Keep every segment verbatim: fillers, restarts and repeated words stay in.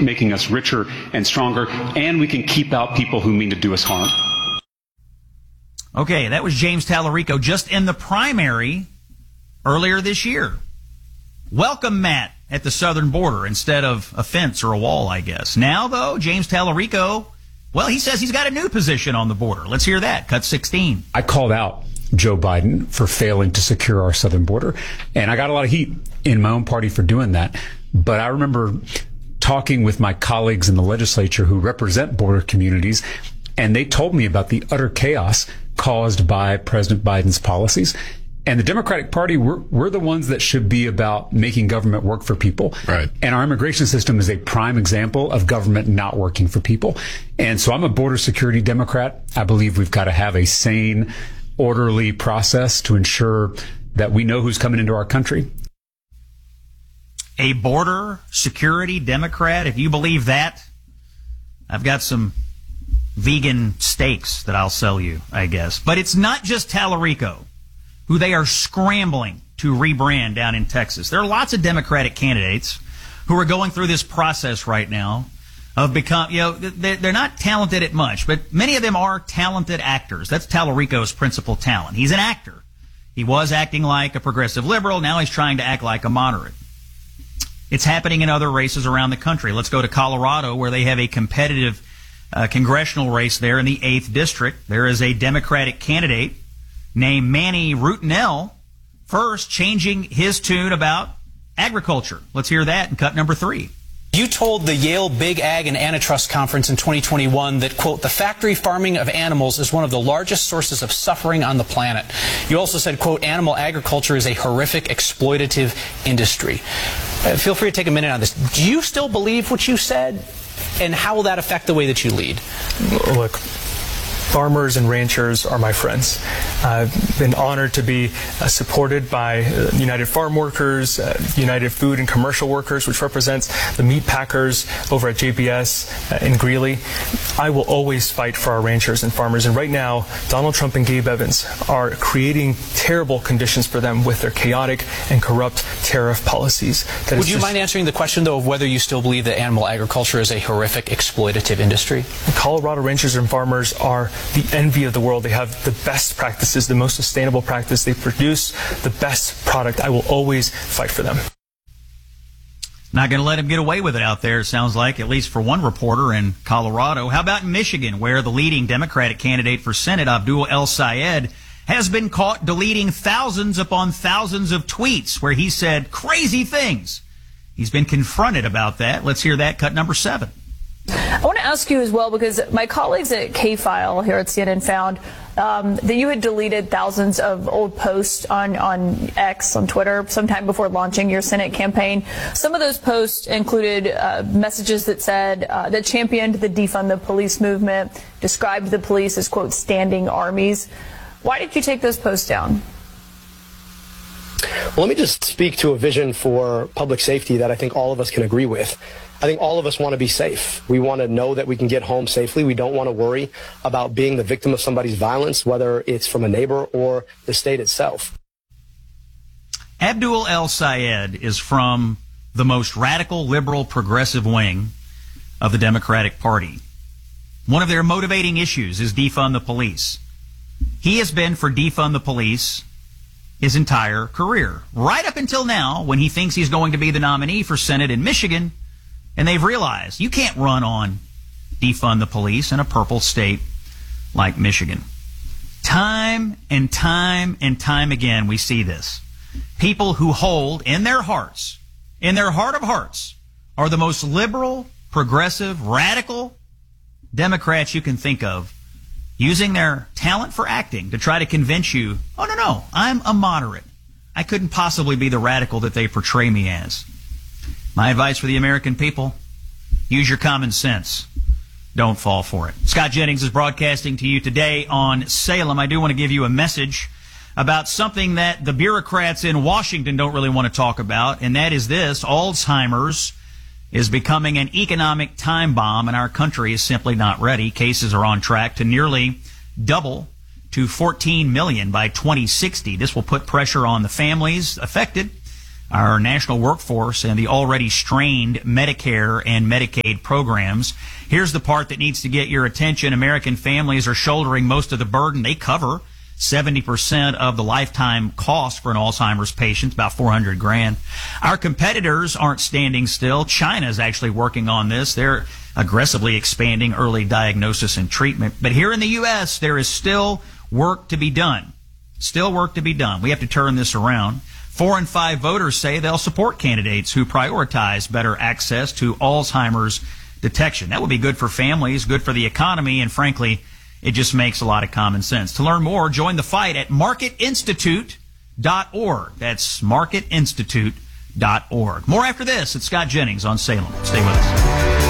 making us richer and stronger, and we can keep out people who mean to do us harm. Okay, that was James Tallarico just in the primary earlier this year. Welcome, Matt, at the southern border instead of a fence or a wall, I guess. Now, though, James Tallarico, well, he says he's got a new position on the border. Let's hear that. Cut sixteen. I called out Joe Biden for failing to secure our southern border, and I got a lot of heat in my own party for doing that. But I remember talking with my colleagues in the legislature who represent border communities, and they told me about the utter chaos caused by President Biden's policies. And the Democratic Party, we're, we're the ones that should be about making government work for people. Right. And our immigration system is a prime example of government not working for people. And so I'm a border security Democrat. I believe we've got to have a sane, orderly process to ensure that we know who's coming into our country. A border security Democrat, if you believe that, I've got some vegan steaks that I'll sell you, I guess. But it's not just Tallarico, who they are scrambling to rebrand down in Texas. There are lots of Democratic candidates who are going through this process right now of become, you know, they're not talented at much, but many of them are talented actors. That's Tallarico's principal talent. He's an actor. He was acting like a progressive liberal. Now he's trying to act like a moderate. It's happening in other races around the country. Let's go to Colorado, where they have a competitive uh, congressional race there in the eighth District. There is a Democratic candidate named Manny Rutinel, first changing his tune about agriculture. Let's hear that in cut number three. You told the Yale Big Ag and Antitrust Conference in twenty twenty-one that, quote, the factory farming of animals is one of the largest sources of suffering on the planet. You also said, quote, animal agriculture is a horrific, exploitative industry. Uh, feel free to take a minute on this. Do you still believe what you said? And how will that affect the way that you lead? Look, farmers and ranchers are my friends. I've been honored to be uh, supported by uh, United Farm Workers, uh, United Food and Commercial Workers, which represents the meat packers over at J B S uh, in Greeley. I will always fight for our ranchers and farmers. And right now, Donald Trump and Gabe Evans are creating terrible conditions for them with their chaotic and corrupt tariff policies. That Would you just... mind answering the question, though, of whether you still believe that animal agriculture is a horrific, exploitative industry? Colorado ranchers and farmers are the envy of the world. They have the best practices, the most sustainable practice. They produce the best product. I will always fight for them. Not going to let him get away with it out there, it sounds like, at least for one reporter in Colorado. How about in Michigan, where the leading Democratic candidate for Senate, Abdul El-Sayed, has been caught deleting thousands upon thousands of tweets where he said crazy things. He's been confronted about that. Let's hear that, cut number seven. I want to ask you as well, because my colleagues at K-File here at C N N found um, that you had deleted thousands of old posts on, on X, on Twitter, sometime before launching your Senate campaign. Some of those posts included uh, messages that said, uh, that championed the defund the police movement, described the police as, quote, standing armies. Why did you take those posts down? Well, let me just speak to a vision for public safety that I think all of us can agree with. I think all of us want to be safe. We want to know that we can get home safely. We don't want to worry about being the victim of somebody's violence, whether it's from a neighbor or the state itself. Abdul El-Sayed is from the most radical, liberal, progressive wing of the Democratic Party. One of their motivating issues is defund the police. He has been for defund the police his entire career, right up until now, when he thinks he's going to be the nominee for Senate in Michigan, and they've realized you can't run on defund the police in a purple state like Michigan. Time and time and time again, we see this. People who hold in their hearts, in their heart of hearts, are the most liberal, progressive, radical Democrats you can think of, using their talent for acting to try to convince you, oh, no, no, I'm a moderate. I couldn't possibly be the radical that they portray me as. My advice for the American people, use your common sense. Don't fall for it. Scott Jennings is broadcasting to you today on Salem. I do want to give you a message about something that the bureaucrats in Washington don't really want to talk about, and that is this: Alzheimer's is becoming an economic time bomb, and our country is simply not ready. Cases are on track to nearly double to fourteen million by twenty sixty. This will put pressure on the families affected. our national workforce and the already strained Medicare and Medicaid programs. Here's the part that needs to get your attention. American families are shouldering most of the burden. They cover seventy percent of the lifetime cost for an Alzheimer's patient, about four hundred grand. Our competitors aren't standing still. China is actually working on this. They're aggressively expanding early diagnosis and treatment. But here in the U S, there is still work to be done. Still work to be done. We have to turn this around. Four in five voters say they'll support candidates who prioritize better access to Alzheimer's detection. That would be good for families, good for the economy, and frankly, it just makes a lot of common sense. To learn more, join the fight at market institute dot org. That's market institute dot org. More after this. It's Scott Jennings on Salem. Stay with us.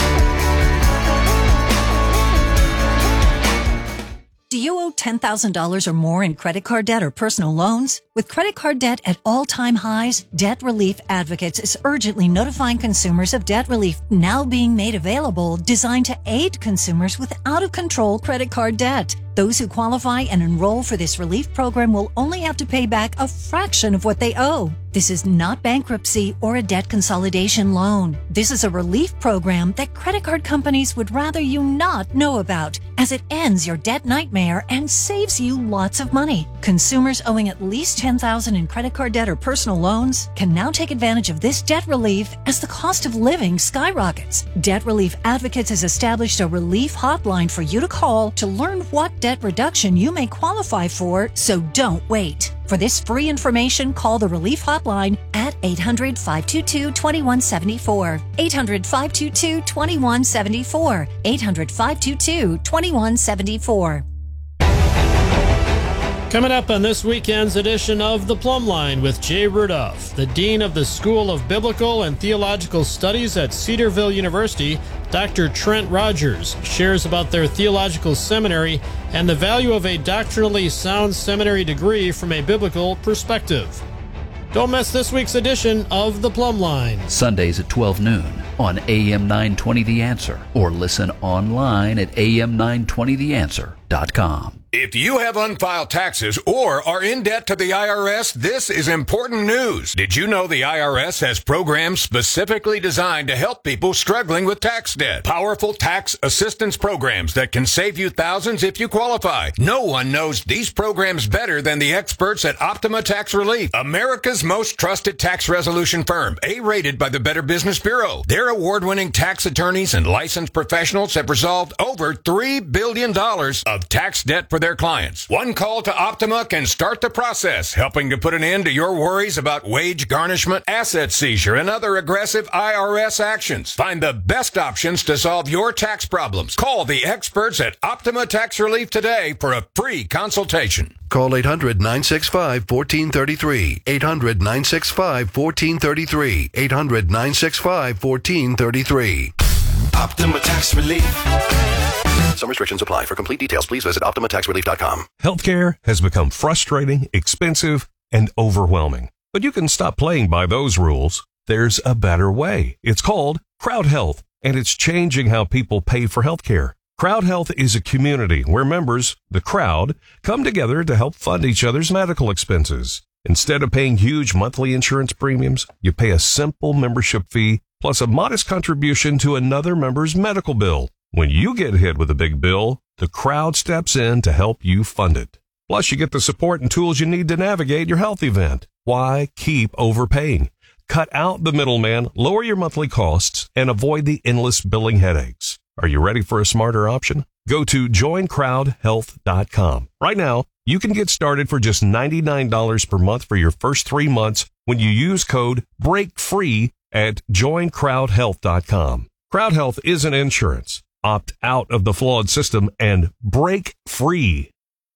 Do you owe ten thousand dollars or more in credit card debt or personal loans? With credit card debt at all-time highs, Debt Relief Advocates is urgently notifying consumers of debt relief now being made available, designed to aid consumers with out-of-control credit card debt. Those who qualify and enroll for this relief program will only have to pay back a fraction of what they owe. This is not bankruptcy or a debt consolidation loan. This is a relief program that credit card companies would rather you not know about, as it ends your debt nightmare and saves you lots of money. Consumers owing at least ten thousand dollars in credit card debt or personal loans can now take advantage of this debt relief as the cost of living skyrockets. Debt Relief Advocates has established a relief hotline for you to call to learn what debt reduction you may qualify for, so don't wait. For this free information, call the Relief Hotline at eight hundred, five two two, two one seven four. eight hundred, five two two, two one seven four. eight hundred, five two two, two one seven four. Coming up on this weekend's edition of The Plumb Line with Jay Rudolph, the Dean of the School of Biblical and Theological Studies at Cedarville University, Doctor Trent Rogers, shares about their theological seminary and the value of a doctrinally sound seminary degree from a biblical perspective. Don't miss this week's edition of The Plumb Line. Sundays at twelve noon on A M nine twenty The Answer, or listen online at A M nine twenty the answer dot com. If you have unfiled taxes or are in debt to the I R S, this is important news. Did you know the I R S has programs specifically designed to help people struggling with tax debt? Powerful tax assistance programs that can save you thousands if you qualify. No one knows these programs better than the experts at Optima Tax Relief, America's most trusted tax resolution firm, A-rated by the Better Business Bureau. Their award-winning tax attorneys and licensed professionals have resolved over three billion dollars of tax debt for their clients. One call to Optima can start the process, helping to put an end to your worries about wage garnishment, asset seizure, and other aggressive I R S actions. Find the best options to solve your tax problems. Call the experts at Optima Tax Relief today for a free consultation. Call eight hundred, nine six five, one four three three. eight hundred, nine six five, one four three three. eight hundred, nine six five, one four three three. Optima Tax Relief. Some restrictions apply. For complete details, please visit optima tax relief dot com. Healthcare has become frustrating, expensive, and overwhelming. But you can stop playing by those rules. There's a better way. It's called Crowd Health, and it's changing how people pay for healthcare. Crowd Health is a community where members, the crowd, come together to help fund each other's medical expenses. Instead of paying huge monthly insurance premiums, you pay a simple membership fee plus a modest contribution to another member's medical bill. When you get hit with a big bill, the crowd steps in to help you fund it. Plus, you get the support and tools you need to navigate your health event. Why keep overpaying? Cut out the middleman, lower your monthly costs, and avoid the endless billing headaches. Are you ready for a smarter option? Go to join crowd health dot com. Right now, you can get started for just ninety-nine dollars per month for your first three months when you use code BREAKFREE at join crowd health dot com. Crowd Health isn't insurance. Opt out of the flawed system and break free.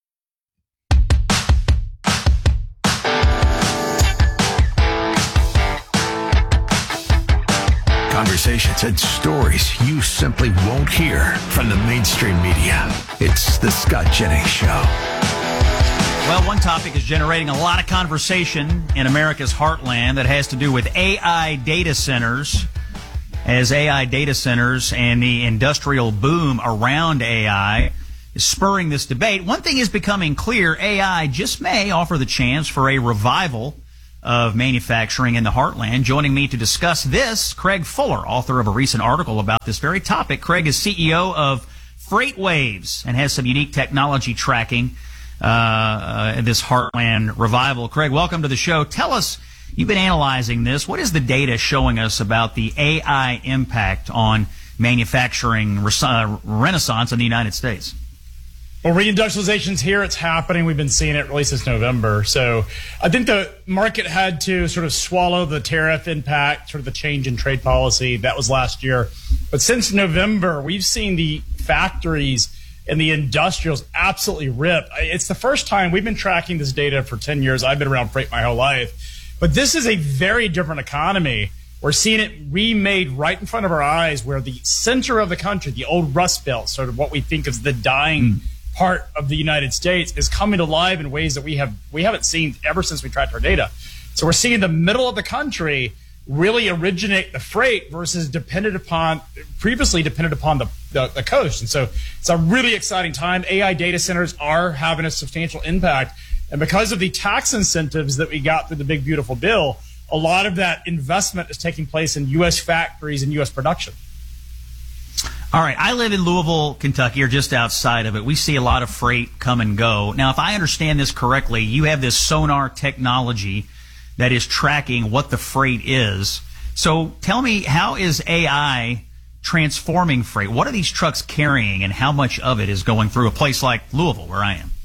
Conversations and stories you simply won't hear from the mainstream media. It's the Scott Jennings Show. Well, one topic is generating a lot of conversation in America's heartland that has to do with A I data centers. As A I data centers and the industrial boom around A I is spurring this debate, one thing is becoming clear: A I just may offer the chance for a revival of manufacturing in the heartland. Joining me to discuss this, Craig Fuller, author of a recent article about this very topic. Craig is C E O of FreightWaves and has some unique technology tracking uh, uh, this heartland revival. Craig, welcome to the show. Tell us, you've been analyzing this. What is the data showing us about the A I impact on manufacturing uh, renaissance in the United States? Well, reindustrialization's here. It's happening. We've been seeing it really since November. So I think the market had to sort of swallow the tariff impact, sort of the change in trade policy. That was last year. But since November, we've seen the factories and the industrials absolutely rip. It's the first time we've been tracking this data for ten years. I've been around freight my whole life. But this is a very different economy. We're seeing it remade right in front of our eyes, where the center of the country, the old Rust Belt, sort of what we think is the dying mm. part of the United States, is coming alive in ways that we have we haven't seen ever since we tracked our data. So we're seeing the middle of the country really originate the freight versus dependent upon previously dependent upon the, the, the coast. And so it's a really exciting time. A I data centers are having a substantial impact. And because of the tax incentives that we got through the Big Beautiful Bill, a lot of that investment is taking place in U S factories and U S production. All right. I live in Louisville, Kentucky, or just outside of it. We see a lot of freight come and go. Now, if I understand this correctly, you have this sonar technology that is tracking what the freight is. So tell me, how is A I transforming freight? What are these trucks carrying, and how much of it is going through a place like Louisville, where I am?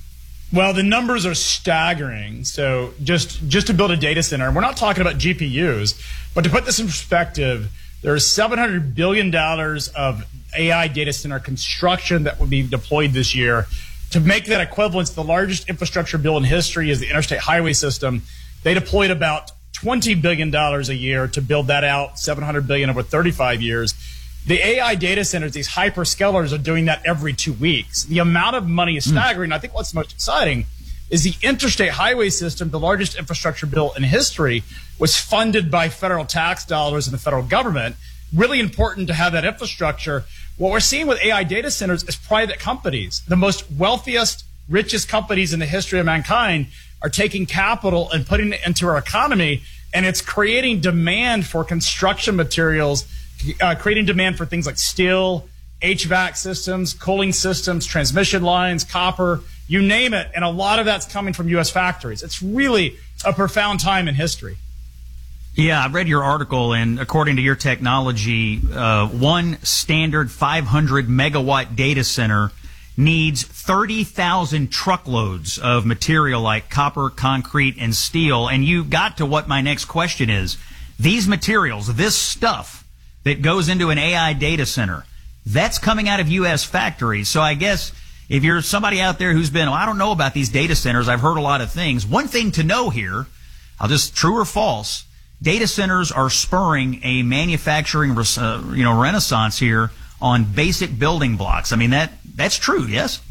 Well, the numbers are staggering. So just, just to build a data center, and we're not talking about G P Us, but to put this in perspective, there's seven hundred billion dollars of A I data center construction that would be deployed this year. To make that equivalent, the largest infrastructure bill in history is the Interstate Highway System. They deployed about twenty billion dollars a year to build that out, seven hundred billion dollars over thirty-five years. The A I data centers, these hyperscalers, are doing that every two weeks. The amount of money is staggering. Mm. I think what's most exciting is the Interstate Highway System, the largest infrastructure bill in history, was funded by federal tax dollars and the federal government. Really important to have that infrastructure. What we're seeing with A I data centers is private companies. The most wealthiest, richest companies in the history of mankind are taking capital and putting it into our economy, and it's creating demand for construction materials, uh, creating demand for things like steel, H V A C systems, cooling systems, transmission lines, copper, you name it. And a lot of that's coming from U S factories. It's really a profound time in history. Yeah, I read your article, and according to your technology, uh, one standard five hundred megawatt data center needs thirty thousand truckloads of material like copper, concrete, and steel. And you got to what my next question is. These materials, this stuff that goes into an A I data center, that's coming out of U S factories. So I guess if you're somebody out there who's been, oh, I don't know about these data centers, I've heard a lot of things. One thing to know here, I'll just, true or false, data centers are spurring a manufacturing uh, you know, renaissance here on basic building blocks. I mean, that that's true, yes?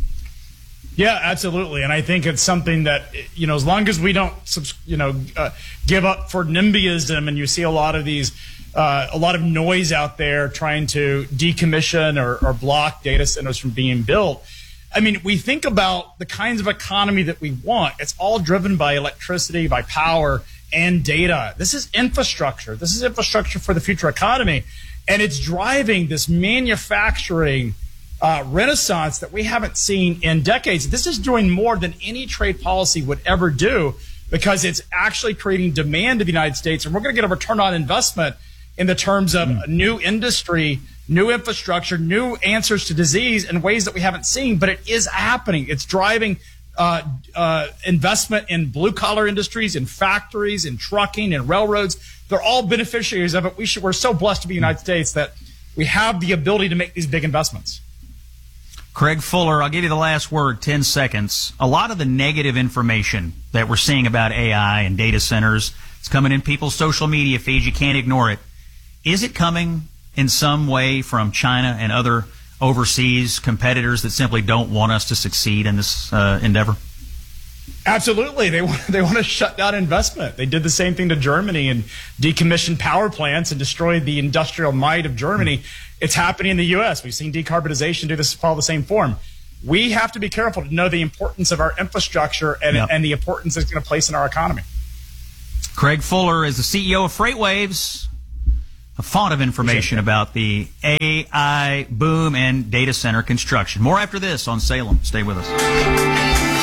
Yeah, absolutely. And I think it's something that, you know, as long as we don't, you know, uh, give up for NIMBYism, and you see a lot of these, uh, a lot of noise out there trying to decommission or, or block data centers from being built. I mean, we think about the kinds of economy that we want. It's all driven by electricity, by power, and data. This is infrastructure. This is infrastructure for the future economy. And it's driving this manufacturing uh, renaissance that we haven't seen in decades. This is doing more than any trade policy would ever do, because it's actually creating demand in the United States. And we're going to get a return on investment in the terms of mm. new industry, new infrastructure, new answers to disease in ways that we haven't seen. But it is happening. It's driving Uh, uh, investment in blue-collar industries, in factories, in trucking, in railroads. They're all beneficiaries of it. We should, we're so blessed to be in the United States that we have the ability to make these big investments. Craig Fuller, I'll give you the last word, ten seconds. A lot of the negative information that we're seeing about A I and data centers, it's coming in people's social media feeds. You can't ignore it. Is it coming in some way from China and other overseas competitors that simply don't want us to succeed in this uh, endeavor? Absolutely. They want, they want to shut down investment. They did the same thing to Germany and decommissioned power plants and destroyed the industrial might of Germany. It's happening in the U S. We've seen decarbonization do this, follow the same form. We have to be careful to know the importance of our infrastructure and, yep. and the importance it's going to place in our economy. Craig Fuller is the C E O of FreightWaves, a font of information about the A I boom and data center construction. More after this on Salem. Stay with us.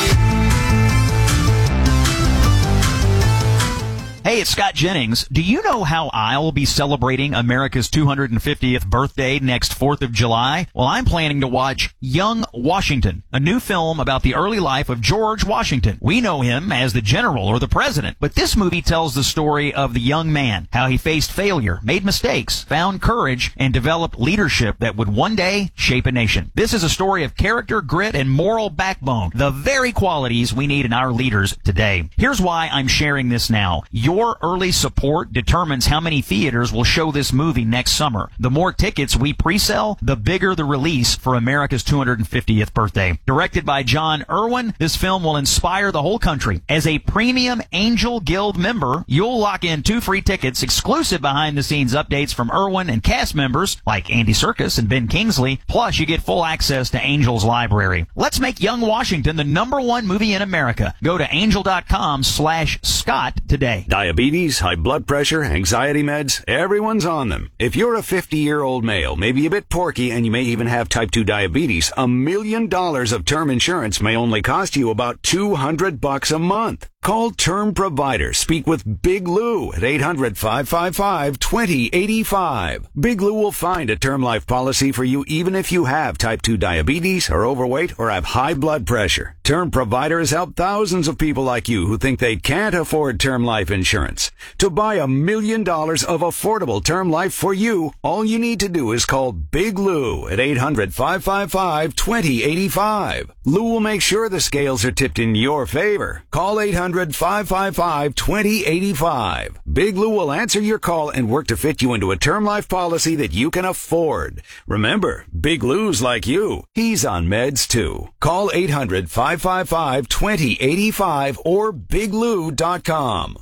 Hey, it's Scott Jennings. Do you know how I'll be celebrating America's two hundred fiftieth birthday next fourth of July? Well, I'm planning to watch Young Washington, a new film about the early life of George Washington. We know him as the general or the president, but this movie tells the story of the young man, how he faced failure, made mistakes, found courage, and developed leadership that would one day shape a nation. This is a story of character, grit, and moral backbone, the very qualities we need in our leaders today. Here's why I'm sharing this now. Your Your early support determines how many theaters will show this movie next summer. The more tickets we pre-sell, the bigger the release for America's two hundred fiftieth birthday. Directed by John Irwin, this film will inspire the whole country. As a premium Angel Guild member, you'll lock in two free tickets, exclusive behind-the-scenes updates from Irwin and cast members like Andy Serkis and Ben Kingsley, plus you get full access to Angel's library. Let's make Young Washington the number one movie in America. Go to angel.com slash Scott today. Diabetes, high blood pressure, anxiety meds, everyone's on them. If you're a fifty-year-old male, maybe a bit porky, and you may even have type two diabetes, a million dollars of term insurance may only cost you about two hundred bucks a month. Call Term Provider. Speak with Big Lou at eight hundred, five five five, two zero eight five. Big Lou will find a term life policy for you even if you have type two diabetes, are overweight, or have high blood pressure. Term Provider has helped thousands of people like you who think they can't afford term life insurance. To buy a million dollars of affordable term life for you, all you need to do is call Big Lou at eight hundred, five five five, two zero eight five. Lou will make sure the scales are tipped in your favor. Call eight hundred, five five five, two zero eight five. Big Lou will answer your call and work to fit you into a term life policy that you can afford. Remember, Big Lou's like you. He's on meds too. Call eight hundred, five five five, two zero eight five or big lou dot com.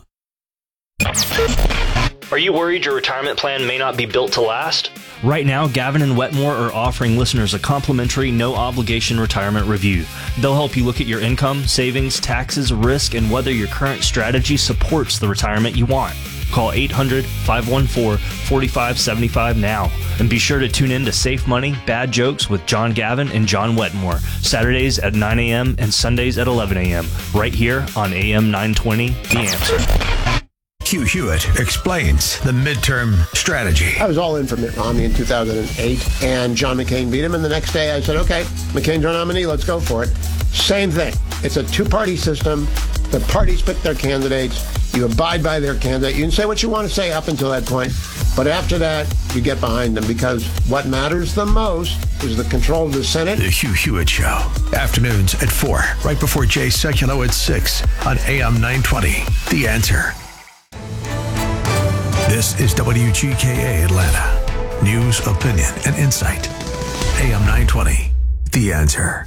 Are you worried your retirement plan may not be built to last? Right now, Gavin and Wetmore are offering listeners a complimentary, no-obligation retirement review. They'll help you look at your income, savings, taxes, risk, and whether your current strategy supports the retirement you want. Call eight hundred, five one four, four five seven five now. And be sure to tune in to Safe Money, Bad Jokes with John Gavin and John Wetmore, Saturdays at nine a.m. and Sundays at eleven a.m. right here on A M nine twenty, The Answer. Hugh Hewitt explains the midterm strategy. I was all in for Mitt Romney in two thousand eight, and John McCain beat him. And the next day I said, okay, McCain's our nominee, let's go for it. Same thing. It's a two-party system. The parties pick their candidates. You abide by their candidate. You can say what you want to say up until that point, but after that, you get behind them, because what matters the most is the control of the Senate. The Hugh Hewitt Show. Afternoons at four, right before Jay Sekulow at six on A M nine twenty. The Answer. This is W G K A Atlanta. News, opinion, and insight. A M nine twenty. The Answer.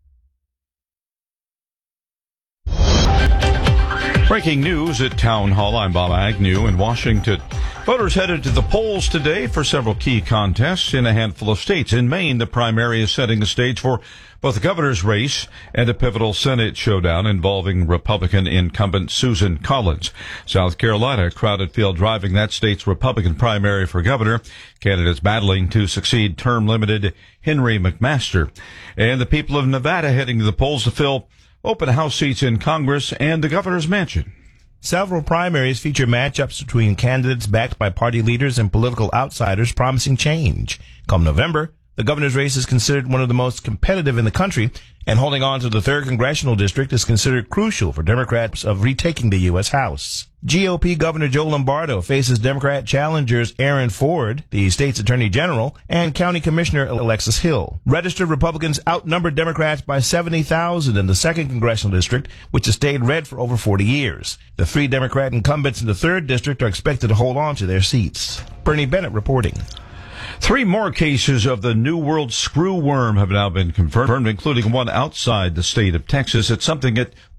Breaking news at Town Hall. I'm Bob Agnew in Washington. Voters headed to the polls today for several key contests in a handful of states. In Maine, the primary is setting the stage for both the governor's race and a pivotal Senate showdown involving Republican incumbent Susan Collins. South Carolina, a crowded field driving that state's Republican primary for governor. Candidates battling to succeed term-limited Henry McMaster. And the people of Nevada heading to the polls to fill open House seats in Congress and the governor's mansion. Several primaries feature matchups between candidates backed by party leaders and political outsiders promising change. Come November, the governor's race is considered one of the most competitive in the country, and holding on to the third congressional district is considered crucial for Democrats of retaking the U S House. G O P Governor Joe Lombardo faces Democrat challengers Aaron Ford, the state's attorney general, and County Commissioner Alexis Hill. Registered Republicans outnumbered Democrats by seventy thousand in the second congressional district, which has stayed red for over forty years. The three Democrat incumbents in the third district are expected to hold on to their seats. Bernie Bennett reporting. Three more cases of the New World screw worm have now been confirmed, including one outside the state of Texas. It's something that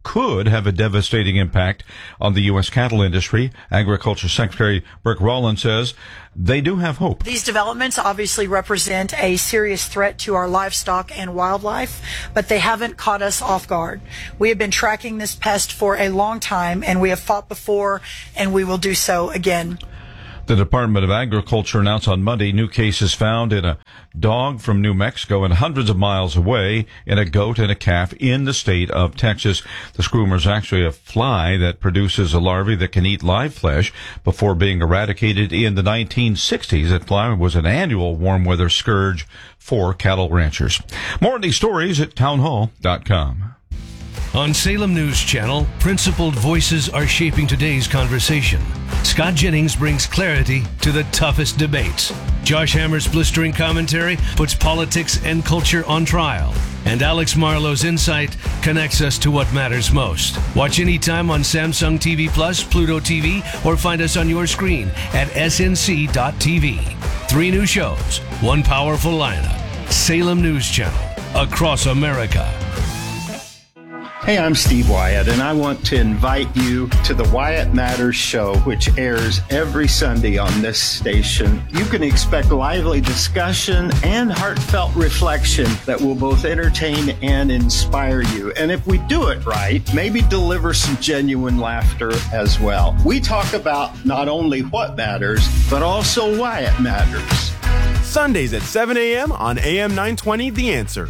could have a devastating impact on the U S cattle industry. Agriculture Secretary Burke Rollins says they do have hope. These developments obviously represent a serious threat to our livestock and wildlife, but they haven't caught us off guard. We have been tracking this pest for a long time, and we have fought before, and we will do so again. The Department of Agriculture announced on Monday new cases found in a dog from New Mexico and hundreds of miles away in a goat and a calf in the state of Texas. The screamer is actually a fly that produces a larvae that can eat live flesh. Before being eradicated in the nineteen sixties, that fly was an annual warm weather scourge for cattle ranchers. More of these stories at townhall dot com. On Salem News Channel, principled voices are shaping today's conversation. Scott Jennings brings clarity to the toughest debates. Josh Hammer's blistering commentary puts politics and culture on trial. And Alex Marlowe's insight connects us to what matters most. Watch anytime on Samsung T V Plus, Pluto T V, or find us on your screen at S N C dot T V. Three new shows, one powerful lineup. Salem News Channel, across America. Hey, I'm Steve Wyatt, and I want to invite you to the Wyatt Matters Show, which airs every Sunday on this station. You can expect lively discussion and heartfelt reflection that will both entertain and inspire you. And if we do it right, maybe deliver some genuine laughter as well. We talk about not only what matters, but also why it matters. Sundays at seven a.m. on A M nine twenty, The Answer.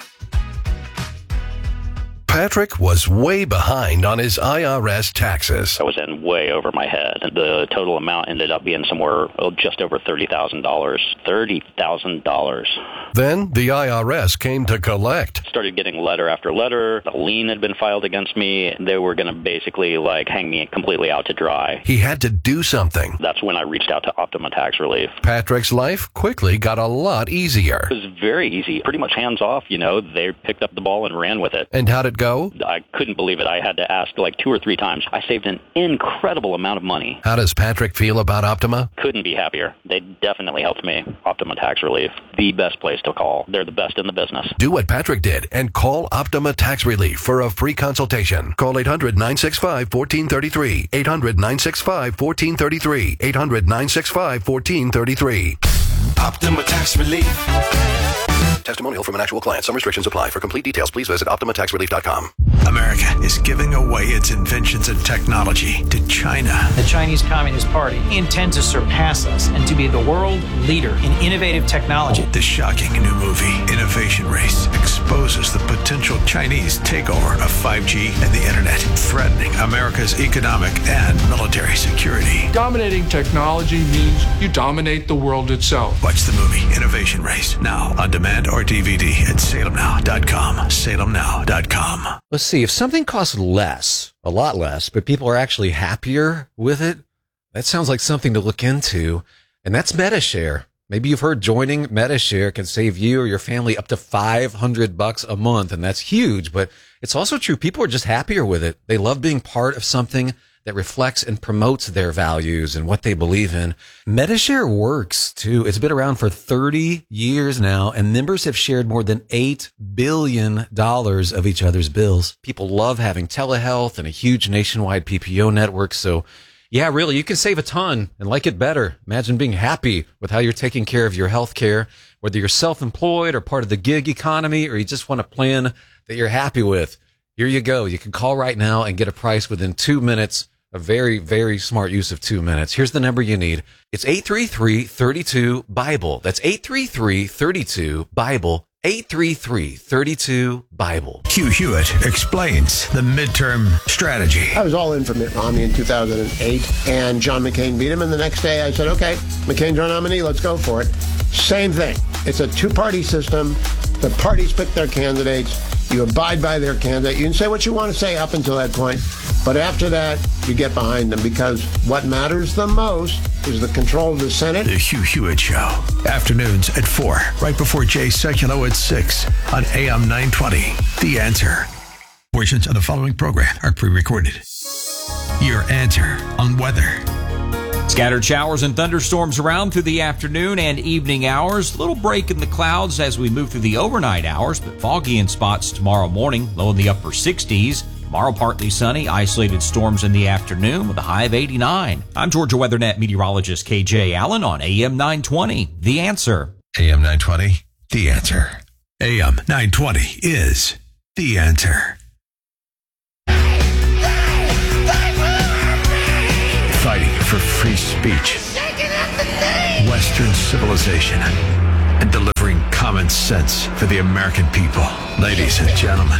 Patrick was way behind on his I R S taxes. I was in way over my head. The total amount ended up being somewhere oh, just over thirty thousand dollars. thirty thousand dollars. Then the I R S came to collect. Started getting letter after letter. A lien had been filed against me. They were going to basically like hang me completely out to dry. He had to do something. That's when I reached out to Optima Tax Relief. Patrick's life quickly got a lot easier. It was very easy. Pretty much hands off, you know. They picked up the ball and ran with it. And how'd it go? I couldn't believe it. I had to ask like two or three times. I saved an incredible amount of money. How does Patrick feel about Optima? Couldn't be happier. They definitely helped me. Optima Tax Relief, the best place to call. They're the best in the business. Do what Patrick did and call Optima Tax Relief for a free consultation. Call eight hundred, nine six five, one four three three. eight hundred, nine six five, one four three three. eight hundred, nine six five, one four three three. Optima Tax Relief. Testimonial from an actual client. Some restrictions apply. For complete details, please visit optima tax relief dot com. America is giving away its inventions and technology to China. The Chinese Communist Party intends to surpass us and to be the world leader in innovative technology. The shocking new movie, Innovation Race, exposes the potential Chinese takeover of five G and the internet, threatening America's economic and military security. Dominating technology means you dominate the world itself. Watch the movie Innovation Race now on demand or D V D at salem now dot com. salem now dot com. Let's see, if something costs less, a lot less, but people are actually happier with it, that sounds like something to look into. And that's MediShare. Maybe you've heard joining MediShare can save you or your family up to five hundred bucks a month. And that's huge, but it's also true. People are just happier with it. They love being part of something that reflects and promotes their values and what they believe in. MediShare works too. It's been around for thirty years now, and members have shared more than eight billion dollars of each other's bills. People love having telehealth and a huge nationwide P P O network. So yeah, really, you can save a ton and like it better. Imagine being happy with how you're taking care of your health care, whether you're self-employed or part of the gig economy, or you just want a plan that you're happy with. Here you go. You can call right now and get a price within two minutes. A very, very smart use of two minutes. Here's the number you need. It's eight three three, three two, BIBLE. That's eight three three, three two, BIBLE. eight three three, three two, BIBLE. Hugh Hewitt explains the midterm strategy. I was all in for Mitt Romney in two thousand eight, and John McCain beat him. And the next day I said, okay, McCain's our nominee. Let's go for it. Same thing. It's a two-party system. The parties pick their candidates. You abide by their candidate. You can say what you want to say up until that point. But after that, you get behind them, because what matters the most is the control of the Senate. The Hugh Hewitt Show. Afternoons at four, right before Jay Sekulow at six on A M nine twenty. The Answer. Portions of the following program are pre-recorded. Your Answer on weather. Scattered showers and thunderstorms around through the afternoon and evening hours. Little break in the clouds as we move through the overnight hours, but foggy in spots tomorrow morning, low in the upper sixties. Tomorrow, partly sunny, isolated storms in the afternoon with a high of eighty-nine. I'm Georgia WeatherNet meteorologist K J Allen on A M nine twenty. The Answer. A M nine twenty, The Answer. A M nine twenty is The Answer. Fighting for free speech, Western civilization, and delivering common sense for the American people. Ladies and gentlemen,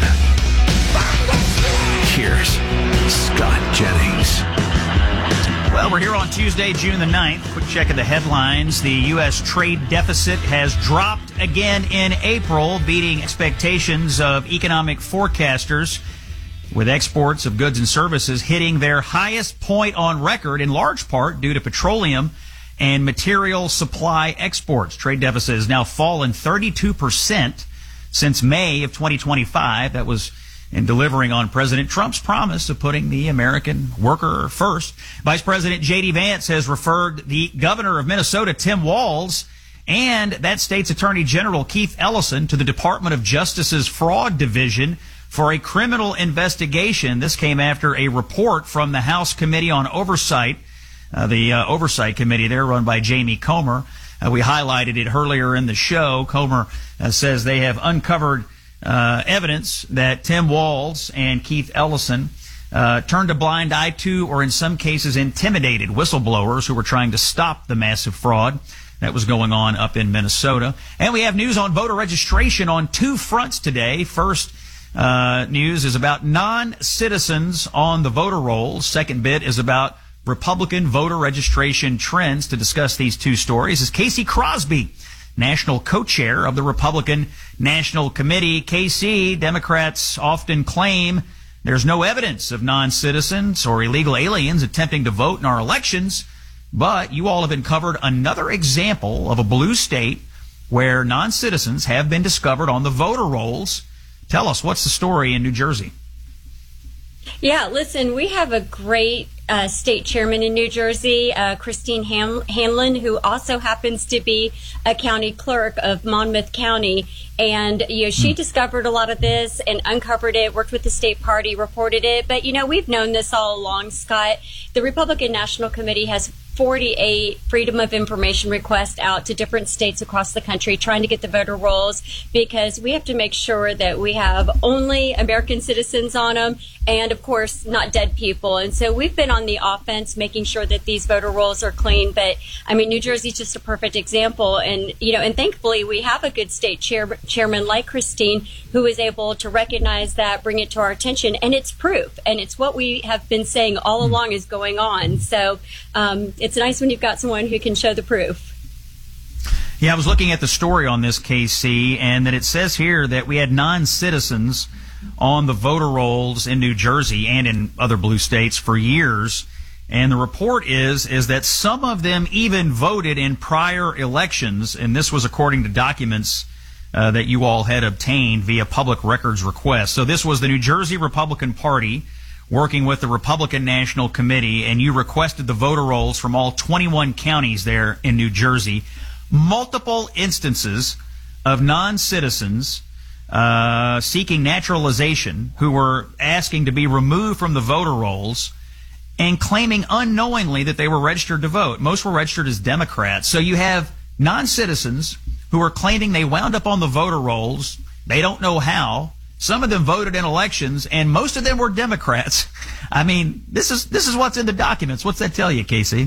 here's Scott Jennings. Well, we're here on Tuesday, June the ninth. Quick check of the headlines. The U S trade deficit has dropped again in April, beating expectations of economic forecasters, with exports of goods and services hitting their highest point on record, in large part due to petroleum and material supply exports. Trade deficit has now fallen thirty-two percent since May of twenty twenty-five. That was in delivering on President Trump's promise of putting the American worker first. Vice President J D Vance has referred the governor of Minnesota, Tim Walz, and that state's Attorney General, Keith Ellison, to the Department of Justice's Fraud Division for a criminal investigation. This came after a report from the House Committee on Oversight, uh, the uh, Oversight Committee there, run by Jamie Comer. Uh, we highlighted it earlier in the show. Comer uh, says they have uncovered Uh, evidence that Tim Walz and Keith Ellison uh, turned a blind eye to, or in some cases intimidated, whistleblowers who were trying to stop the massive fraud that was going on up in Minnesota. And we have news on voter registration on two fronts today. First uh, news is about non-citizens on the voter rolls. Second bit is about Republican voter registration trends. To discuss these two stories is Casey Crosby, national co-chair of the Republican National Committee. K C, Democrats often claim there's no evidence of non-citizens or illegal aliens attempting to vote in our elections, but you all have uncovered another example of a blue state where non-citizens have been discovered on the voter rolls. Tell us, what's the story in New Jersey? Yeah, listen, we have a great uh, state chairman in New Jersey, uh, Christine Ham- Hanlon, who also happens to be a county clerk of Monmouth County. And, you know, she mm. discovered a lot of this and uncovered it, worked with the state party, reported it. But, you know, we've known this all along, Scott. The Republican National Committee has forty-eight Freedom of Information requests out to different states across the country trying to get the voter rolls, because we have to make sure that we have only American citizens on them and, of course, not dead people. And so we've been on the offense making sure that these voter rolls are clean. But, I mean, New Jersey's just a perfect example. And, you know, and thankfully we have a good state chair, chairman like Christine who is able to recognize that, bring it to our attention. And it's proof. And it's what we have been saying all along is going on. So um, it's nice when you've got someone who can show the proof. Yeah, I was looking at the story on this, K C, and that it says here that we had non-citizens on the voter rolls in New Jersey and in other blue states for years. And the report is is that some of them even voted in prior elections, and this was according to documents uh, that you all had obtained via public records request. So this was the New Jersey Republican Party working with the Republican National Committee, and you requested the voter rolls from all twenty-one counties there in New Jersey. Multiple instances of non-citizens uh, seeking naturalization who were asking to be removed from the voter rolls and claiming unknowingly that they were registered to vote. Most were registered as Democrats. So you have non-citizens who are claiming they wound up on the voter rolls. They don't know how. Some of them voted in elections, and most of them were Democrats. I mean, this is this is what's in the documents. What's that tell you, Casey?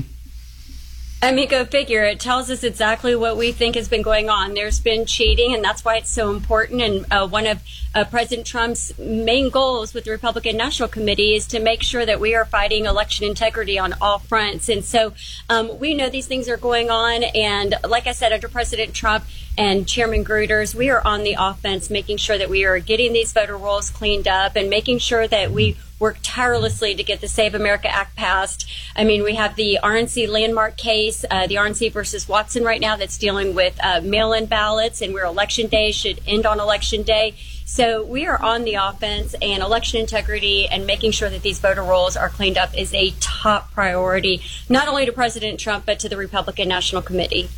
I mean, go figure. It tells us exactly what we think has been going on. There's been cheating, and that's why it's so important. And uh, one of uh, President Trump's main goals with the Republican National Committee is to make sure that we are fighting election integrity on all fronts. And so um, we know these things are going on. And like I said, under President Trump and Chairman Gruters, we are on the offense, making sure that we are getting these voter rolls cleaned up and making sure that we work tirelessly to get the Save America Act passed. I mean, we have the R N C landmark case, uh, the R N C versus Watson right now, that's dealing with uh, mail-in ballots, and where election day should end on election day. So we are on the offense, and election integrity and making sure that these voter rolls are cleaned up is a top priority, not only to President Trump, but to the Republican National Committee.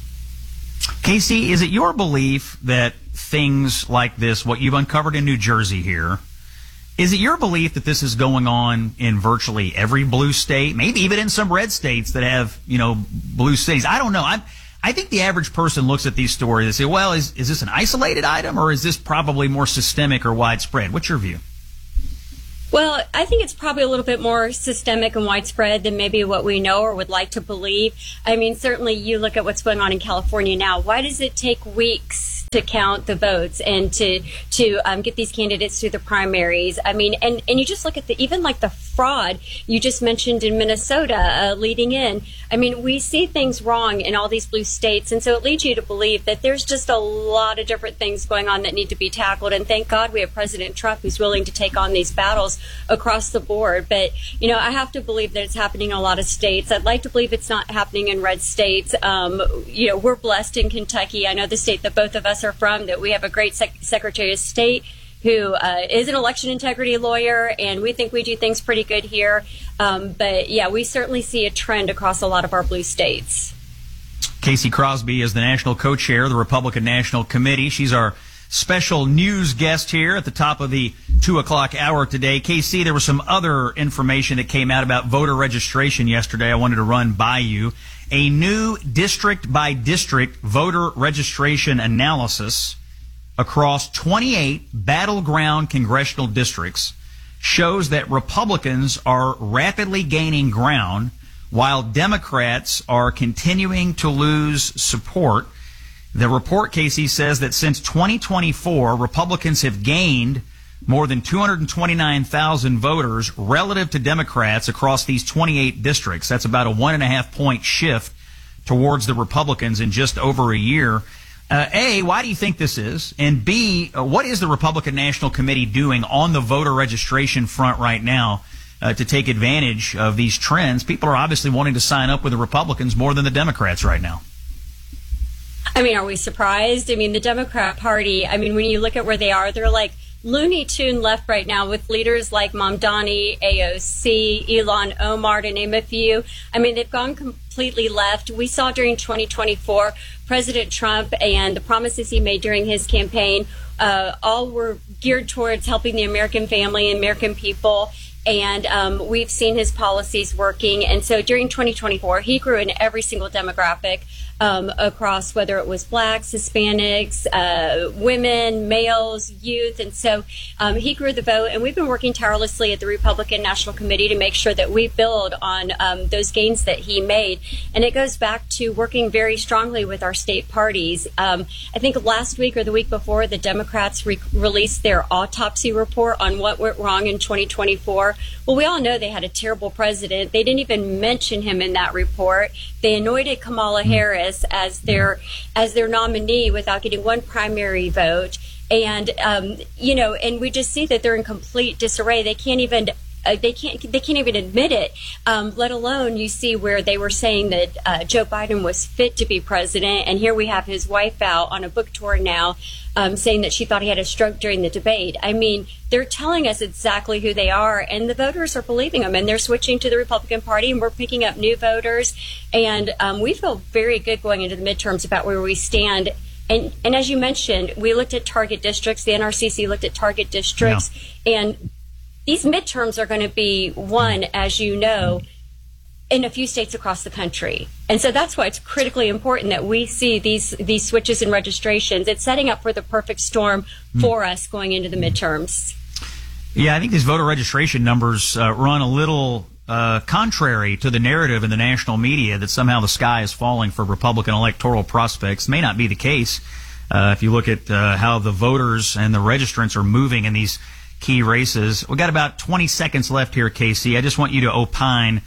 Casey, is it your belief that things like this, what you've uncovered in New Jersey here, Is it your belief that this is going on in virtually every blue state, maybe even in some red states that have, you know, blue cities? I don't know. I I think the average person looks at these stories and say, well, is, is this an isolated item or is this probably more systemic or widespread? What's your view? Well, I think it's probably a little bit more systemic and widespread than maybe what we know or would like to believe. I mean, certainly you look at what's going on in California now. Why does it take weeks to count the votes and to to um, get these candidates through the primaries? I mean, and, and you just look at the even like the fraud you just mentioned in Minnesota uh, leading in. I mean, we see things wrong in all these blue states, and so it leads you to believe that there's just a lot of different things going on that need to be tackled. And thank God we have President Trump who's willing to take on these battles across the board. But, you know, I have to believe that it's happening in a lot of states. I'd like to believe it's not happening in red states. Um, you know, we're blessed in Kentucky. I know the state that both of us are from, that we have a great sec- Secretary of State who uh, is an election integrity lawyer, and we think we do things pretty good here. Um, but, yeah, we certainly see a trend across a lot of our blue states. Casey Crosby is the national co-chair of the Republican National Committee. She's our special news guest here at the top of the two o'clock hour today. K C, there was some other information that came out about voter registration yesterday I wanted to run by you. A new district-by-district voter registration analysis across twenty-eight battleground congressional districts shows that Republicans are rapidly gaining ground while Democrats are continuing to lose support. The report, Casey, says that since twenty twenty-four, Republicans have gained more than two hundred twenty-nine thousand voters relative to Democrats across these twenty-eight districts. That's about a one and a half point shift towards the Republicans in just over a year. Uh, A, why do you think this is? And B, uh, what is the Republican National Committee doing on the voter registration front right now uh, to take advantage of these trends? People are obviously wanting to sign up with the Republicans more than the Democrats right now. I mean, are we surprised? I mean, the Democrat Party, I mean, when you look at where they are, they're like Looney Tune left right now with leaders like Mamdani, A O C, Ilhan Omar, to name a few. I mean, they've gone completely left. We saw during twenty twenty-four, President Trump and the promises he made during his campaign uh, all were geared towards helping the American family and American people. And um, we've seen his policies working. And so during twenty twenty-four, he grew in every single demographic um, across whether it was blacks, Hispanics, uh, women, males, youth. And so um, he grew the vote. And we've been working tirelessly at the Republican National Committee to make sure that we build on um, those gains that he made. And it goes back to working very strongly with our state parties. Um, I think last week or the week before, the Democrats re- released their autopsy report on what went wrong in twenty twenty-four. Well, we all know they had a terrible president. They didn't even mention him in that report. They anointed Kamala Harris as their as their nominee without getting one primary vote. And, um, you know, and we just see that they're in complete disarray. They can't even Uh, they can't. They can't even admit it. Um, let alone you see where they were saying that uh, Joe Biden was fit to be president, and here we have his wife out on a book tour now, um, saying that she thought he had a stroke during the debate. I mean, they're telling us exactly who they are, and the voters are believing them, and they're switching to the Republican Party, and we're picking up new voters, and um, we feel very good going into the midterms about where we stand. And, and as you mentioned, we looked at target districts. The N R C C looked at target districts, yeah. and these midterms are going to be won, as you know, in a few states across the country. And so that's why it's critically important that we see these these switches in registrations. It's setting up for the perfect storm for mm. us going into the midterms. Yeah, I think these voter registration numbers uh, run a little uh, contrary to the narrative in the national media that somehow the sky is falling for Republican electoral prospects. May not be the case uh, if you look at uh, how the voters and the registrants are moving in these key races. We got about twenty seconds left here, Casey. I just want you to opine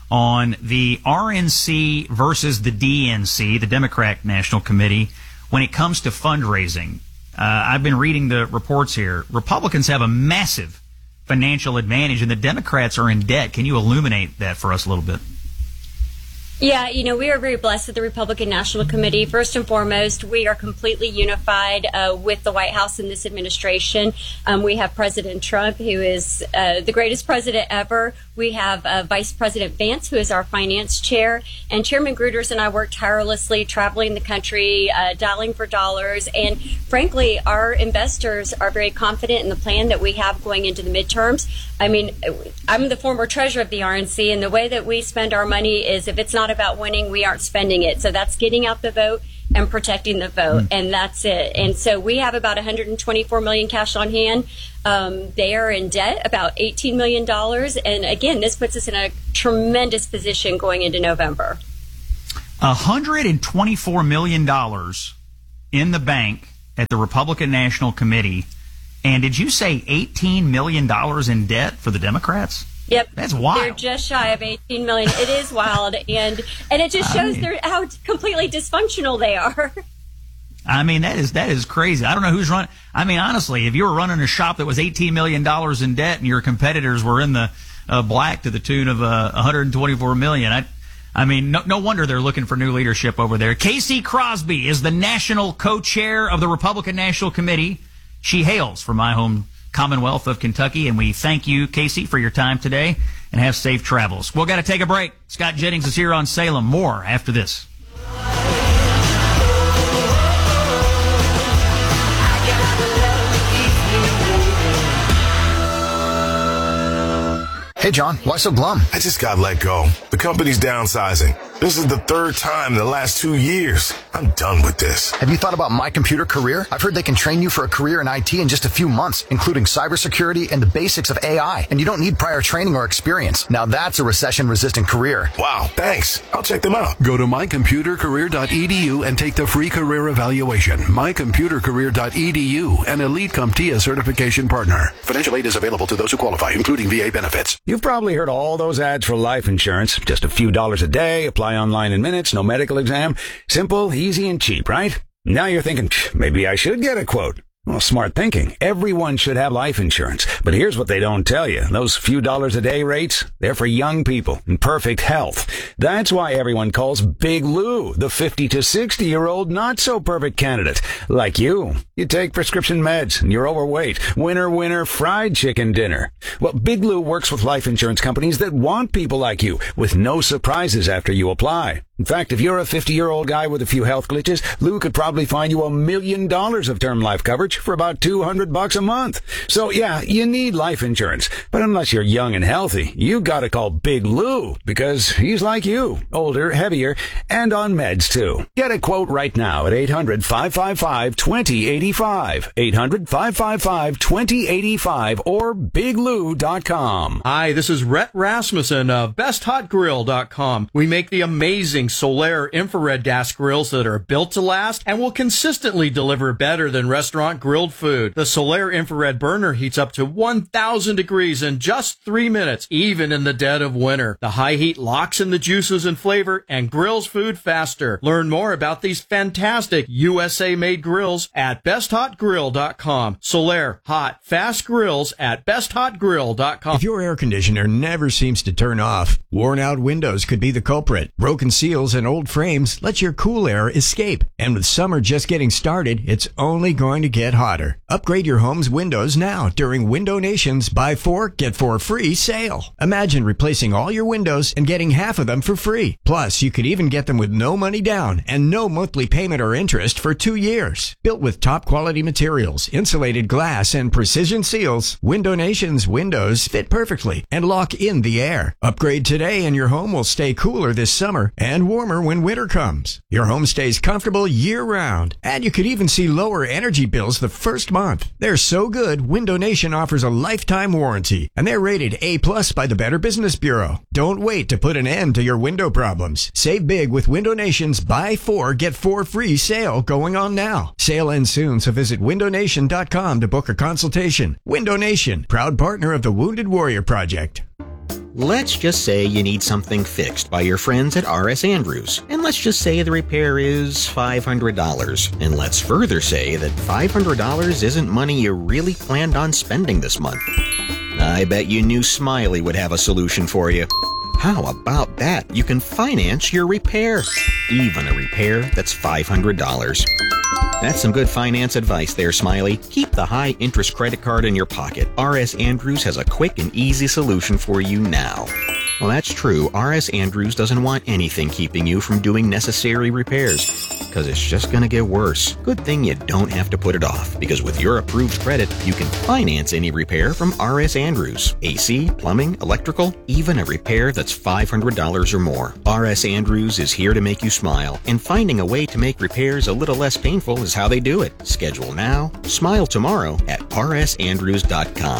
on the R N C versus the D N C, the Democrat National Committee, when it comes to fundraising. Uh, I've been reading the reports here. Republicans have a massive financial advantage, and the Democrats are in debt. Can you illuminate that for us a little bit? Yeah, you know, we are very blessed at the Republican National Committee. First and foremost, we are completely unified uh, with the White House in this administration. Um, we have President Trump, who is uh, the greatest president ever. We have uh, Vice President Vance, who is our finance chair. And Chairman Gruters and I work tirelessly, traveling the country, uh, dialing for dollars. And frankly, our investors are very confident in the plan that we have going into the midterms. I mean, I'm the former treasurer of the R N C, and the way that we spend our money is if it's not about winning, we aren't spending it. So that's getting out the vote and protecting the vote, mm. and that's it. And so we have about one hundred twenty-four million dollars cash on hand. Um, they are in debt, about eighteen million dollars. And again, this puts us in a tremendous position going into November. one hundred twenty-four million dollars in the bank at the Republican National Committee. And did you say eighteen million dollars in debt for the Democrats? Yep. That's wild. They're just shy of eighteen million dollars. It is wild. And and it just shows I mean, they're how completely dysfunctional they are. I mean, that is that is crazy. I don't know who's running. I mean, honestly, if you were running a shop that was eighteen million dollars in debt and your competitors were in the uh, black to the tune of uh, one hundred twenty-four million dollars, I, I mean, no, no wonder they're looking for new leadership over there. Casey Crosby is the national co-chair of the Republican National Committee. She hails from my home Commonwealth of Kentucky, and we thank you, Casey, for your time today, and have safe travels. We'll got to take a break. Scott Jennings is here on Salem. More after this. Hey, John, why so glum? I just got let go. The company's downsizing. This is the third time in the last two years. I'm done with this. Have you thought about My Computer Career? I've heard they can train you for a career in I T in just a few months, including cybersecurity and the basics of A I. And you don't need prior training or experience. Now that's a recession-resistant career. Wow, thanks. I'll check them out. Go to my computer career dot e d u and take the free career evaluation. my computer career dot e d u, an Elite CompTIA certification partner. Financial aid is available to those who qualify, including V A benefits. You've probably heard all those ads for life insurance. Just a few dollars a day, apply online in minutes, no medical exam. Simple, easy, and cheap, right? Now you're thinking, maybe I should get a quote. Well, smart thinking. Everyone should have life insurance. But here's what they don't tell you. Those few dollars a day rates, they're for young people in perfect health. That's why everyone calls Big Lou the fifty to sixty year old not so perfect candidate. Like you. You take prescription meds and you're overweight. Winner, winner, fried chicken dinner. Well, Big Lou works with life insurance companies that want people like you with no surprises after you apply. In fact, if you're a fifty-year-old guy with a few health glitches, Lou could probably find you a million dollars of term life coverage for about two hundred bucks a month. So yeah, you need life insurance. But unless you're young and healthy, you gotta call Big Lou because he's like you, older, heavier, and on meds too. Get a quote right now at eight hundred, five five five, two zero eight five, eight hundred, five five five, two zero eight five or big lou dot com. Hi, this is Rhett Rasmussen of best hot grill dot com. We make the amazing Solaire infrared gas grills that are built to last and will consistently deliver better than restaurant grilled food. The Solaire infrared burner heats up to one thousand degrees in just three minutes, even in the dead of winter. The high heat locks in the juices and flavor and grills food faster. Learn more about these fantastic U S A-made grills at best hot grill dot com. Solaire, hot, fast grills at best hot grill dot com. If your air conditioner never seems to turn off, worn-out windows could be the culprit. Broken seals and old frames let your cool air escape. And with summer just getting started, it's only going to get hotter. Upgrade your home's windows now during Window Nation's Buy Four, Get Four Free sale. Imagine replacing all your windows and getting half of them for free. Plus, you could even get them with no money down and no monthly payment or interest for two years. Built with top quality materials, insulated glass, and precision seals, Window Nation's windows fit perfectly and lock in the air. Upgrade today and your home will stay cooler this summer and warmer when winter comes. Your home stays comfortable year-round, and you could even see lower energy bills the first month. They're so good, Window Nation offers a lifetime warranty, and they're rated A plus by the Better Business Bureau. Don't wait to put an end to your window problems. Save big with Window Nation's Buy Four, Get Four Free sale going on now. Sale ends soon, so visit window nation dot com to book a consultation. Window Nation, proud partner of the Wounded Warrior Project. Let's just say you need something fixed by your friends at R S Andrews. And let's just say the repair is five hundred dollars. And let's further say that five hundred dollars isn't money you really planned on spending this month. I bet you knew Smiley would have a solution for you. How about that? You can finance your repair. Even a repair that's five hundred dollars. That's some good finance advice there, Smiley. Keep the high-interest credit card in your pocket. R S. Andrews has a quick and easy solution for you now. Well, that's true. R S. Andrews doesn't want anything keeping you from doing necessary repairs, because it's just going to get worse. Good thing you don't have to put it off, because with your approved credit, you can finance any repair from R S. Andrews. A C, plumbing, electrical, even a repair that's five hundred dollars or more. R S. Andrews is here to make you smile, and finding a way to make repairs a little less painful is how they do it. Schedule now, smile tomorrow at r s andrews dot com.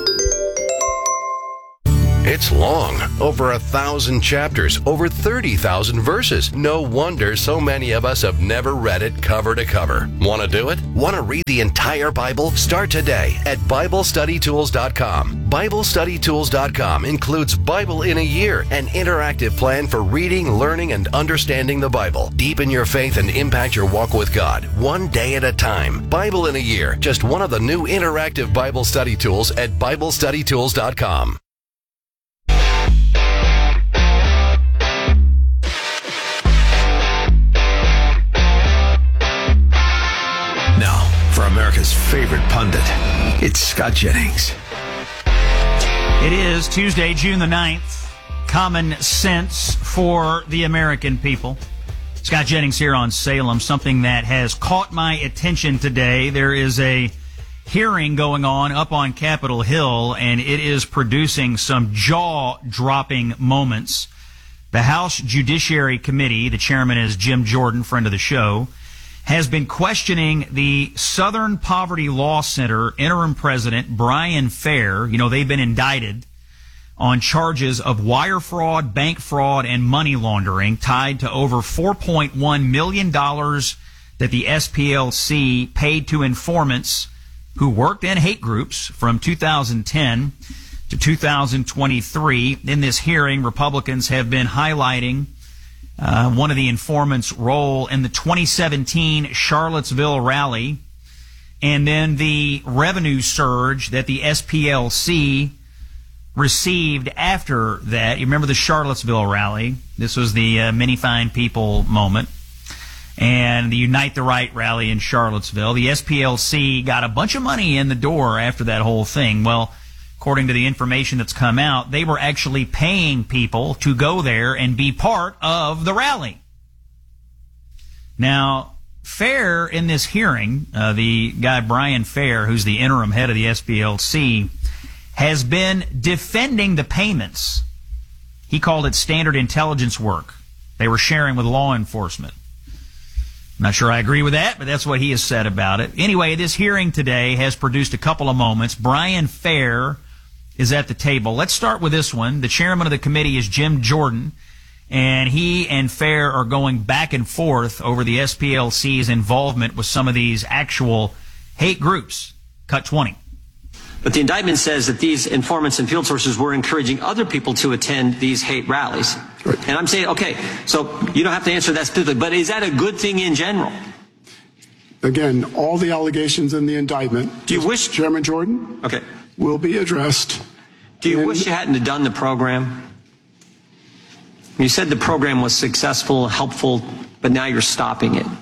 It's long, over a thousand chapters, over thirty thousand verses. No wonder so many of us have never read it cover to cover. Want to do it? Want to read the entire Bible? Start today at bible study tools dot com. bible study tools dot com includes Bible in a Year, an interactive plan for reading, learning, and understanding the Bible. Deepen your faith and impact your walk with God, one day at a time. Bible in a Year, just one of the new interactive Bible study tools at bible study tools dot com. Now, for America's favorite pundit, it's Scott Jennings. It is Tuesday, June the ninth. Common sense for the American people. Scott Jennings here on Salem. Something that has caught my attention today. There is a hearing going on up on Capitol Hill, and it is producing some jaw-dropping moments. The House Judiciary Committee, the chairman is Jim Jordan, friend of the show, has been questioning the Southern Poverty Law Center interim president, Brian Fair. You know, they've been indicted on charges of wire fraud, bank fraud, and money laundering tied to over four point one million dollars that the S P L C paid to informants who worked in hate groups from two thousand ten to two thousand twenty-three. In this hearing, Republicans have been highlighting Uh, one of the informants' role in the twenty seventeen Charlottesville rally, and then the revenue surge that the S P L C received after that. You remember the Charlottesville rally? This was the uh, Many Fine People moment. And the Unite the Right rally in Charlottesville. The S P L C got a bunch of money in the door after that whole thing. Well, according to the information that's come out, they were actually paying people to go there and be part of the rally. Now, Fair, in this hearing, uh, the guy Brian Fair, who's the interim head of the S P L C, has been defending the payments. He called it standard intelligence work they were sharing with law enforcement. I'm not sure I agree with that, but that's what he has said about it. Anyway, this hearing today has produced a couple of moments. Brian Fair is at the table. Let's start with this one. The chairman of the committee is Jim Jordan, and he and Fair are going back and forth over the S P L C's involvement with some of these actual hate groups. Cut twenty. But the indictment says that these informants and field sources were encouraging other people to attend these hate rallies. Right. And I'm saying, okay, so you don't have to answer that specifically, but is that a good thing in general? Again, all the allegations in the indictment, do you wish Chairman Jordan? Okay. Will be addressed. Do you wish you hadn't have done the program? You said the program was successful, helpful, but now you're stopping it.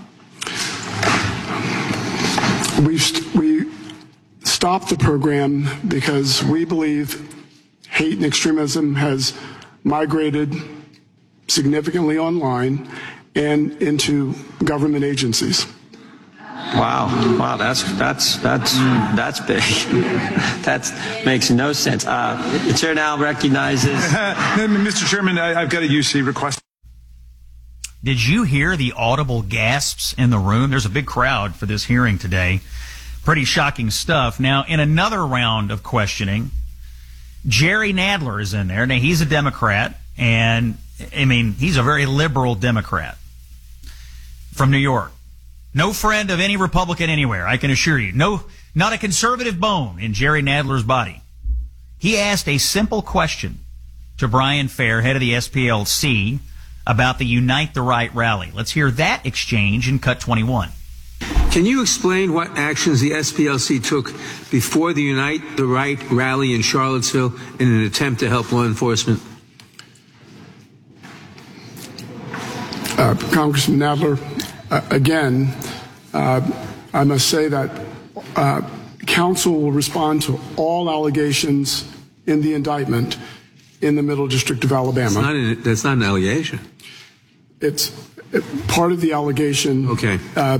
We've st- we stopped the program because we believe hate and extremism has migrated significantly online and into government agencies. Wow, wow, that's that's that's that's big. That makes no sense. Uh, the chair now recognizes. Mister Chairman, I, I've got a U C request. Did you hear the audible gasps in the room? There's a big crowd for this hearing today. Pretty shocking stuff. Now, in another round of questioning, Jerry Nadler is in there. Now, he's a Democrat, and I mean, he's a very liberal Democrat from New York. No friend of any Republican anywhere, I can assure you. No, not a conservative bone in Jerry Nadler's body. He asked a simple question to Brian Fair, head of the S P L C, about the Unite the Right rally. Let's hear that exchange in cut twenty-one. Can you explain what actions the S P L C took before the Unite the Right rally in Charlottesville in an attempt to help law enforcement? Congressman Nadler, uh, again, uh, I must say that uh, counsel will respond to all allegations in the indictment in the Middle District of Alabama. That's not an, that's not an allegation. It's part of the allegation. Okay. Uh,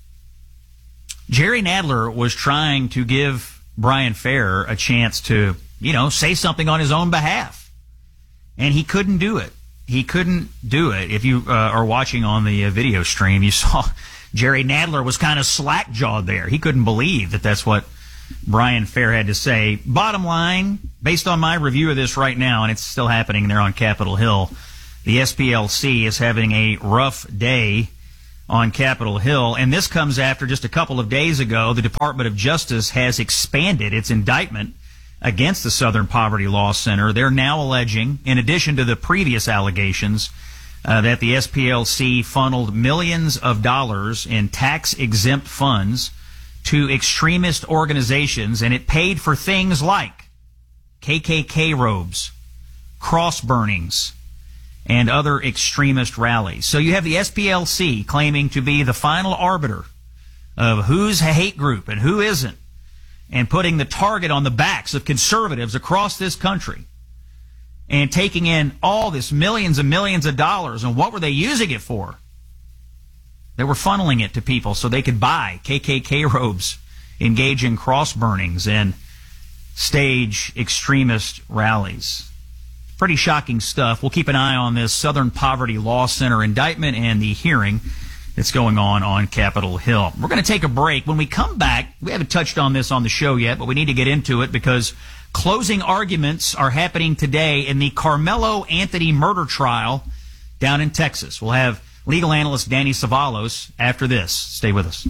Jerry Nadler was trying to give Brian Fair a chance to, you know, say something on his own behalf. And he couldn't do it. He couldn't do it. If you uh, are watching on the uh, video stream, you saw Jerry Nadler was kind of slack-jawed there. He couldn't believe that that's what Brian Fair had to say. Bottom line, based on my review of this right now, and it's still happening there on Capitol Hill, the S P L C is having a rough day on Capitol Hill, and this comes after just a couple of days ago, the Department of Justice has expanded its indictment against the Southern Poverty Law Center. They're now alleging, in addition to the previous allegations, uh, that the S P L C funneled millions of dollars in tax-exempt funds to extremist organizations, and it paid for things like K K K robes, cross burnings, and other extremist rallies. So you have the S P L C claiming to be the final arbiter of who's a hate group and who isn't, and putting the target on the backs of conservatives across this country, and taking in all this millions and millions of dollars. And what were they using it for? They were funneling it to people so they could buy K K K robes, engage in cross burnings, and stage extremist rallies. Pretty shocking stuff. We'll keep an eye on this Southern Poverty Law Center indictment and the hearing that's going on on Capitol Hill. We're going to take a break. When we come back, we haven't touched on this on the show yet, but we need to get into it because closing arguments are happening today in the Carmelo Anthony murder trial down in Texas. We'll have legal analyst Danny Savalos after this. Stay with us.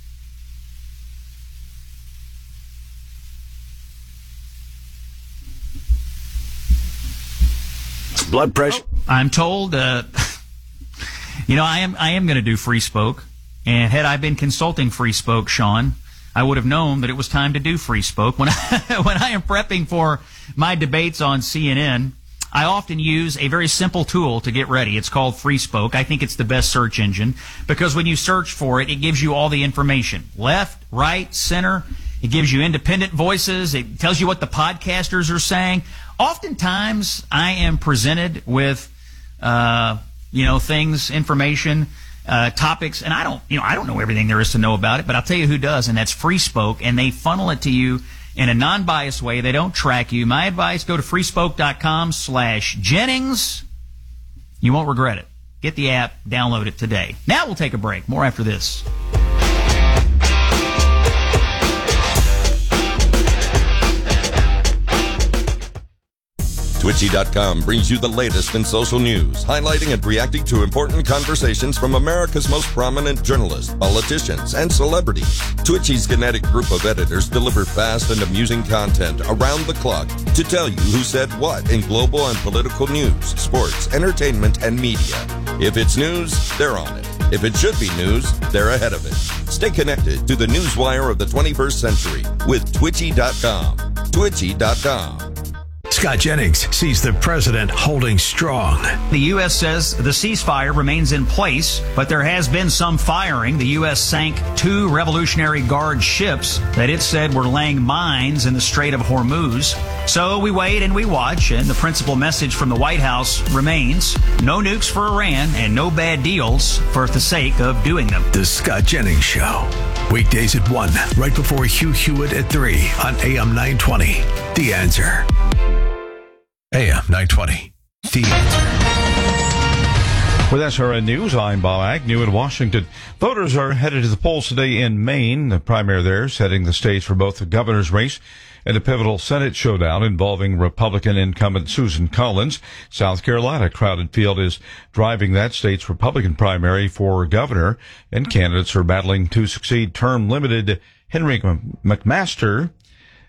Blood pressure. Oh, I'm told, uh, you know, I am I am going to do Free Spoke, and had I been consulting Free Spoke, Sean, I would have known that it was time to do Free Spoke. When I, when I am prepping for my debates on C N N, I often use a very simple tool to get ready. It's called Free Spoke. I think it's the best search engine because when you search for it, it gives you all the information. Left, right, center. It gives you independent voices. It tells you what the podcasters are saying. Oftentimes, I am presented with, uh, you know, things, information, uh, topics, and I don't, you know, I don't know everything there is to know about it, but I'll tell you who does, and that's Free Spoke, and they funnel it to you in a non-biased way. They don't track you. My advice, go to freespoke.com slash Jennings. You won't regret it. Get the app, download it today. Now we'll take a break. More after this. Twitchy dot com brings you the latest in social news, highlighting and reacting to important conversations from America's most prominent journalists, politicians, and celebrities. Twitchy's kinetic group of editors deliver fast and amusing content around the clock to tell you who said what in global and political news, sports, entertainment, and media. If it's news, they're on it. If it should be news, they're ahead of it. Stay connected to the newswire of the twenty-first century with Twitchy dot com. Twitchy dot com. Scott Jennings sees the president holding strong. The U S says the ceasefire remains in place, but there has been some firing. The U S sank two Revolutionary Guard ships that it said were laying mines in the Strait of Hormuz. So we wait and we watch, and the principal message from the White House remains no nukes for Iran and no bad deals for the sake of doing them. The Scott Jennings Show. Weekdays at one, right before Hugh Hewitt at three on A M nine twenty. The Answer. A M nine twenty. The Answer. With S R N News, I'm Bob Agnew in Washington. Voters are headed to the polls today in Maine. The primary there setting the stage for both the governor's race and a pivotal Senate showdown involving Republican incumbent Susan Collins. South Carolina, crowded field is driving that state's Republican primary for governor, and candidates are battling to succeed term-limited Henry McMaster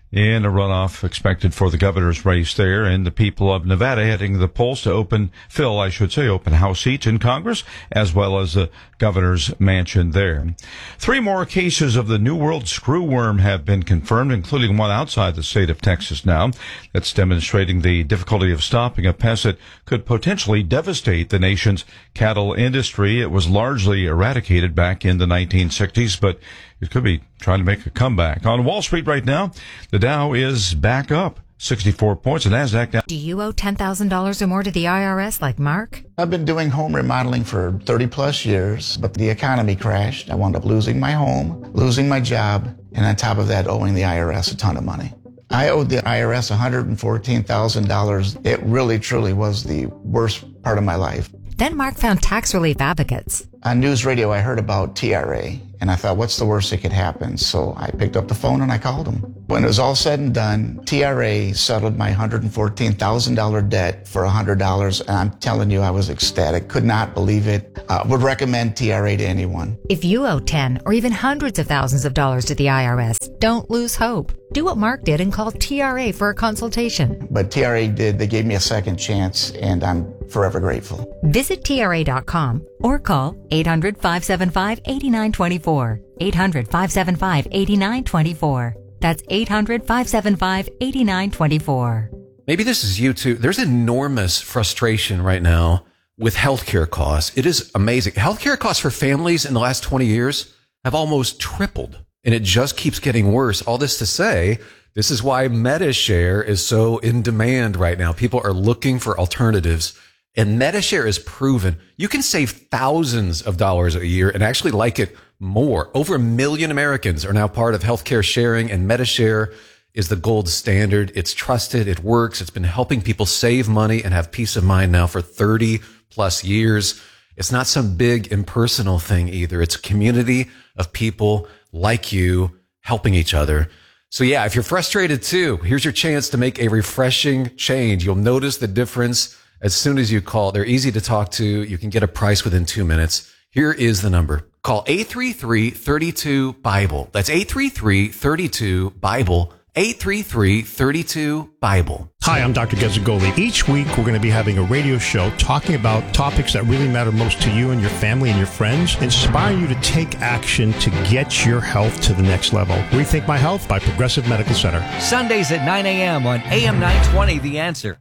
in a runoff expected for the governor's race there, and the people of Nevada heading to the polls to open, fill, I should say, open House seats in Congress, as well as the governor's mansion there. Three more cases of the New World screwworm have been confirmed, including one outside the state of Texas now. That's demonstrating the difficulty of stopping a pest that could potentially devastate the nation's cattle industry. It was largely eradicated back in the nineteen sixties, but it could be trying to make a comeback. On Wall Street right now, the Dow is back up sixty-four points, and NASDAQ down. Do you owe ten thousand dollars or more to the I R S like Mark? I've been doing home remodeling for thirty plus years, but the economy crashed. I wound up losing my home, losing my job, and on top of that, owing the I R S a ton of money. I owed the I R S one hundred fourteen thousand dollars. It really, truly was the worst part of my life. Then Mark found tax relief advocates. On news radio, I heard about T R A, and I thought, what's the worst that could happen? So I picked up the phone and I called them. When it was all said and done, T R A settled my one hundred fourteen thousand dollars debt for one hundred dollars, and I'm telling you, I was ecstatic. Could not believe it. Uh, would recommend T R A to anyone. If you owe ten or even hundreds of thousands of dollars to the I R S, don't lose hope. Do what Mark did and call T R A for a consultation. But T R A did. They gave me a second chance, and I'm forever grateful. Visit T R A dot com or call eight hundred, five seven five, eight nine two four. eight hundred, five seven five, eight nine two four. That's eight hundred, five seven five, eight nine two four. Maybe this is you too. There's enormous frustration right now with healthcare costs. It is amazing. Healthcare costs for families in the last twenty years have almost tripled, and it just keeps getting worse. All this to say, this is why MediShare is so in demand right now. People are looking for alternatives. And MediShare is proven you can save thousands of dollars a year and actually like it more. Over a million Americans are now part of healthcare sharing, and MediShare is the gold standard. It's trusted. It works. It's been helping people save money and have peace of mind now for thirty plus years. It's not some big impersonal thing either. It's a community of people like you helping each other. So yeah, if you're frustrated too, here's your chance to make a refreshing change. You'll notice the difference as soon as you call. They're easy to talk to. You can get a price within two minutes. Here is the number. Call eight three three, three two, BIBLE. That's eight three three, three two, BIBLE. eight three three, three two, BIBLE. Hi, I'm Doctor Gezagoli. Each week, we're going to be having a radio show talking about topics that really matter most to you and your family and your friends, inspire you to take action to get your health to the next level. Rethink My Health by Progressive Medical Center. Sundays at nine a.m. on A M nine twenty, The Answer.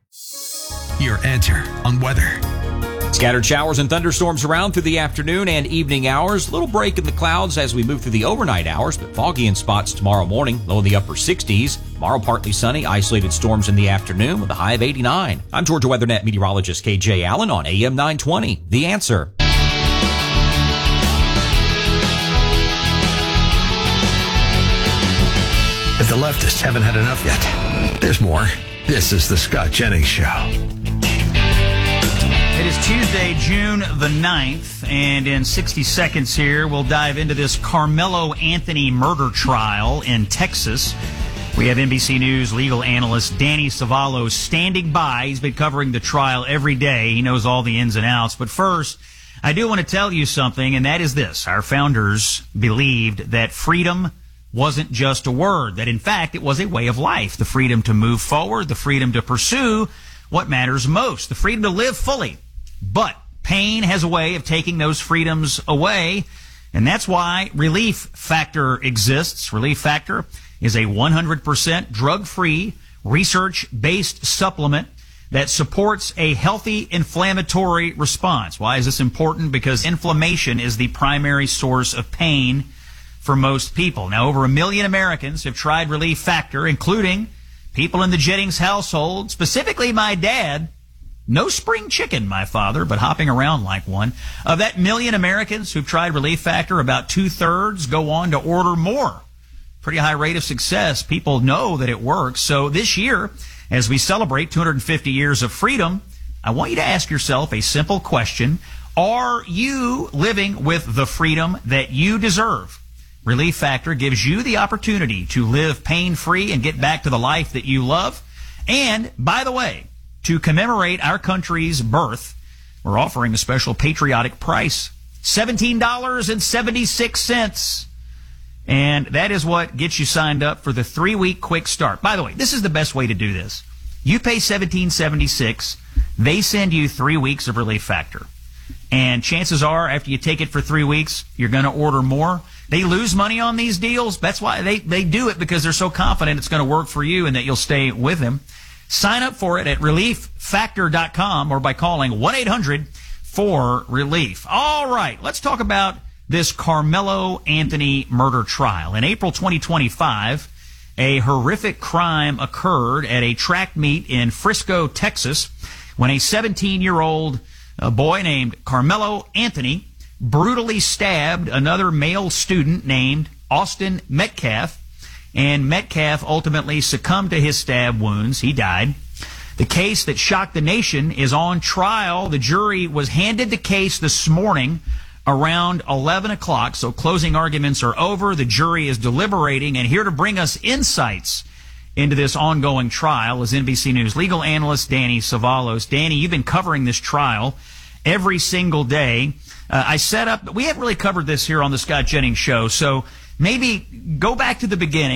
Your answer on weather. Scattered showers and thunderstorms around through the afternoon and evening hours. Little break in the clouds as we move through the overnight hours, but foggy in spots tomorrow morning, low in the upper sixties. Tomorrow, partly sunny, isolated storms in the afternoon with a high of eighty-nine. I'm Georgia WeatherNet meteorologist K J Allen on A M nine twenty. The Answer. If the leftists haven't had enough yet, there's more. This is the Scott Jennings Show. It is Tuesday, June the ninth, and in sixty seconds here, we'll dive into this Carmelo Anthony murder trial in Texas. We have N B C News legal analyst Danny Savallo standing by. He's been covering the trial every day. He knows all the ins and outs. But first, I do want to tell you something, and that is this. Our founders believed that freedom wasn't just a word, that in fact it was a way of life. The freedom to move forward, the freedom to pursue what matters most, the freedom to live fully. But pain has a way of taking those freedoms away, and that's why Relief Factor exists. Relief Factor is a one hundred percent drug-free, research-based supplement that supports a healthy inflammatory response. Why is this important? Because inflammation is the primary source of pain for most people. Now, over a million Americans have tried Relief Factor, including people in the Jennings household, specifically my dad. No spring chicken, my father, but hopping around like one. Of that million Americans who've tried Relief Factor, about two-thirds go on to order more. Pretty high rate of success. People know that it works. So this year, as we celebrate two hundred fifty years of freedom, I want you to ask yourself a simple question. Are you living with the freedom that you deserve? Relief Factor gives you the opportunity to live pain-free and get back to the life that you love. And, by the way, to commemorate our country's birth, we're offering a special patriotic price, seventeen dollars and seventy-six cents. And that is what gets you signed up for the three-week quick start. By the way, this is the best way to do this. You pay seventeen seventy-six. They send you three weeks of Relief Factor. And chances are, after you take it for three weeks, you're going to order more. They lose money on these deals. That's why they, they do it, because they're so confident it's going to work for you and that you'll stay with them. Sign up for it at relief factor dot com or by calling one eight hundred four relief. All right, let's talk about this Carmelo Anthony murder trial. In April twenty twenty-five, a horrific crime occurred at a track meet in Frisco, Texas, when a seventeen-year-old boy named Carmelo Anthony brutally stabbed another male student named Austin Metcalf, and Metcalf ultimately succumbed to his stab wounds. He died. The case that shocked the nation is on trial. The jury was handed the case this morning around eleven o'clock, so closing arguments are over. The jury is deliberating, and here to bring us insights into this ongoing trial is N B C News legal analyst Danny Savalos. Danny, you've been covering this trial every single day. Uh, I set up, we haven't really covered this here on the Scott Jennings Show, so maybe go back to the beginning.